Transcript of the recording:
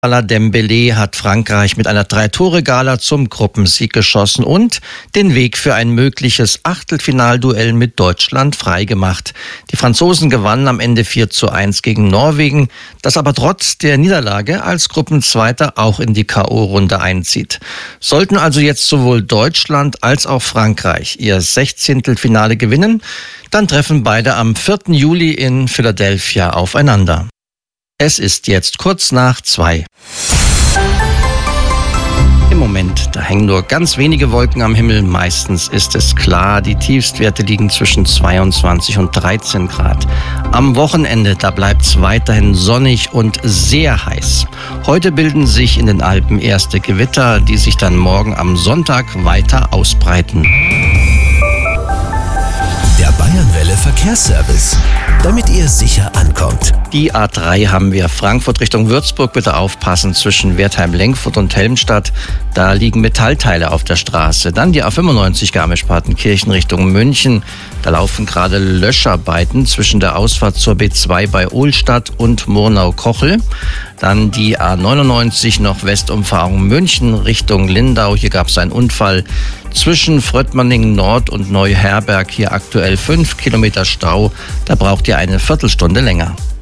Dembélé hat Frankreich mit einer 3-Tore-Gala zum Gruppensieg geschossen und den Weg für ein mögliches Achtelfinalduell mit Deutschland freigemacht. Die Franzosen gewannen am Ende 4:1 gegen Norwegen, das aber trotz der Niederlage als Gruppenzweiter auch in die K.O.-Runde einzieht. Sollten also jetzt sowohl Deutschland als auch Frankreich ihr 16. Finale gewinnen, dann treffen beide am 4. Juli in Philadelphia aufeinander. Es ist jetzt kurz nach 2. Im Moment, da hängen nur ganz wenige Wolken am Himmel. Meistens ist es klar, die Tiefstwerte liegen zwischen 22 und 13 Grad. Am Wochenende, da bleibt es weiterhin sonnig und sehr heiß. Heute bilden sich in den Alpen erste Gewitter, die sich dann morgen am Sonntag weiter ausbreiten. Der Bayernwelle Verkehrsservice, damit ihr sicher ankommt. Die A3 haben wir Frankfurt Richtung Würzburg. Bitte aufpassen zwischen Wertheim-Lenkfurt und Helmstadt. Da liegen Metallteile auf der Straße. Dann die A95 Garmisch-Partenkirchen Richtung München. Da laufen gerade Löscharbeiten zwischen der Ausfahrt zur B2 bei Ohlstadt und Murnau-Kochel. Dann die A99 noch Westumfahrung München Richtung Lindau. Hier gab es einen Unfall zwischen Fröttmanning Nord und Neuherberg. Hier aktuell 5 Kilometer Stau. Da braucht ihr eine Viertelstunde länger.